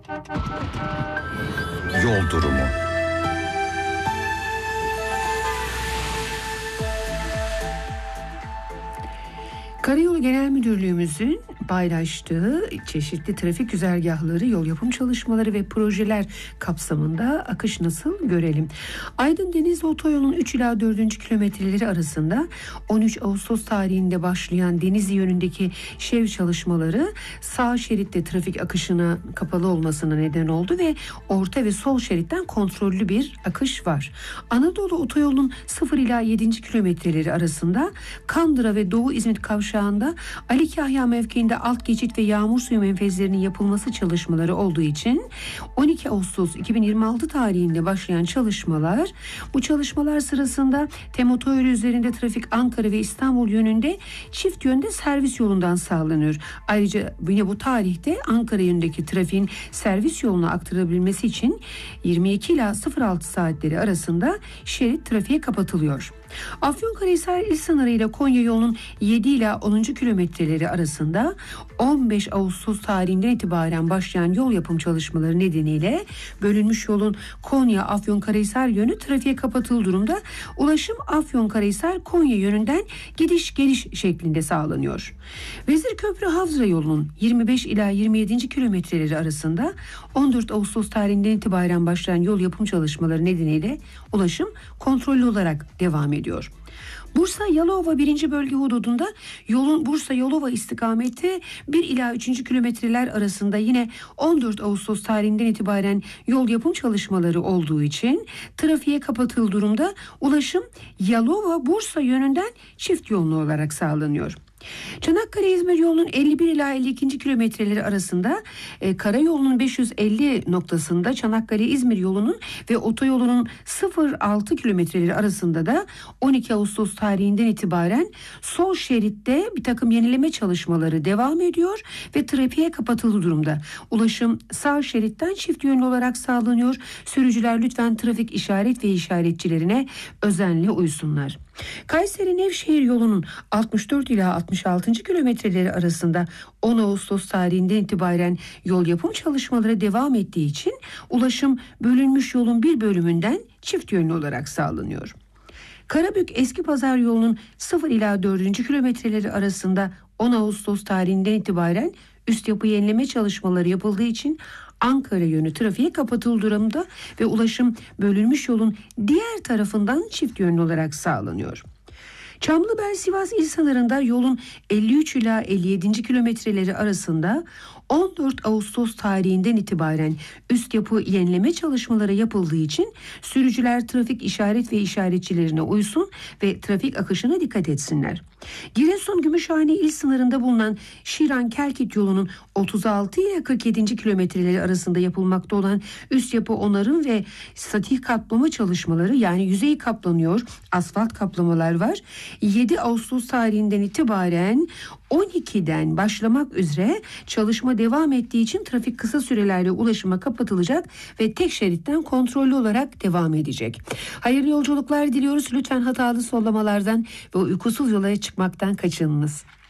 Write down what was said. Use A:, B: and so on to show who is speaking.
A: Yol durumu.
B: Karayolu Genel Müdürlüğümüzün paylaştığı çeşitli trafik güzergahları, yol yapım çalışmaları ve projeler kapsamında akış nasıl görelim. Aydın Denizli Otoyolu'nun 3 ila 4. kilometreleri arasında 13 Ağustos tarihinde başlayan Denizli yönündeki şev çalışmaları sağ şeritte trafik akışına kapalı olmasına neden oldu ve orta ve sol şeritten kontrollü bir akış var. Anadolu Otoyolu'nun 0 ila 7. kilometreleri arasında Kandıra ve Doğu İzmit kavşağında Ali Kahya mevkiinde alt geçit ve yağmur suyu menfezlerinin yapılması çalışmaları olduğu için 12 Ağustos 2026 tarihinde başlayan bu çalışmalar sırasında TEM otoyolu üzerinde trafik Ankara ve İstanbul yönünde çift yönde servis yolundan sağlanıyor. Ayrıca yine bu tarihte Ankara yönündeki trafiğin servis yoluna aktarılabilmesi için 22 ila 06 saatleri arasında şerit trafiğe kapatılıyor. Afyonkarahisar il sınırı ile Konya yolunun 7 ila 10. kilometreleri arasında 15 Ağustos tarihinden itibaren başlayan yol yapım çalışmaları nedeniyle bölünmüş yolun Konya-Afyonkarahisar yönü trafiğe kapatıldığı durumda ulaşım Afyonkarahisar-Konya yönünden gidiş geliş şeklinde sağlanıyor. Vezirköprü Havza yolunun 25 ila 27. kilometreleri arasında 14 Ağustos tarihinden itibaren başlayan yol yapım çalışmaları nedeniyle ulaşım kontrollü olarak devam ediyor. Bursa-Yalova 1. bölge hududunda yolun Bursa-Yalova istikameti 1 ila 3. kilometreler arasında yine 14 Ağustos tarihinden itibaren yol yapım çalışmaları olduğu için trafiğe kapatıldığı durumda ulaşım Yalova-Bursa yönünden çift yönlü olarak sağlanıyor. Çanakkale-İzmir yolunun 51 ila 52. kilometreleri arasında karayolunun 550 noktasında Çanakkale-İzmir yolunun ve otoyolunun 0-6 kilometreleri arasında da 12 Ağustos tarihinden itibaren sol şeritte bir takım yenileme çalışmaları devam ediyor ve trafiğe kapatıldığı durumda. Ulaşım sağ şeritten çift yönlü olarak sağlanıyor. Sürücüler lütfen trafik işaret ve işaretçilerine özenle uysunlar. Kayseri-Nevşehir yolunun 64 ila 66. kilometreleri arasında 10 Ağustos tarihinden itibaren yol yapım çalışmaları devam ettiği için ulaşım bölünmüş yolun bir bölümünden çift yönlü olarak sağlanıyor. Karabük Eskipazar yolunun 0 ila 4. kilometreleri arasında 10 Ağustos tarihinden itibaren üst yapı yenileme çalışmaları yapıldığı için Ankara yönü trafiğe kapatıldığı durumda ve ulaşım bölünmüş yolun diğer tarafından çift yönlü olarak sağlanıyor. Çamlıbel-Sivas il sınırında yolun 53 ila 57. kilometreleri arasında 14 Ağustos tarihinden itibaren üst yapı yenileme çalışmaları yapıldığı için sürücüler trafik işaret ve işaretçilerine uysun ve trafik akışına dikkat etsinler. Giresun-Gümüşhane il sınırında bulunan Şiran-Kelkit yolunun 36 ile 47. kilometreleri arasında yapılmakta olan üst yapı onarım ve satih kaplama çalışmaları, yani yüzey kaplanıyor, asfalt kaplamalar var. 7 Ağustos tarihinden itibaren 12'den başlamak üzere çalışma devam ettiği için trafik kısa sürelerle ulaşıma kapatılacak ve tek şeritten kontrollü olarak devam edecek. Hayırlı yolculuklar diliyoruz. Lütfen hatalı sollamalardan ve uykusuz yola çıkmaktan kaçınınız.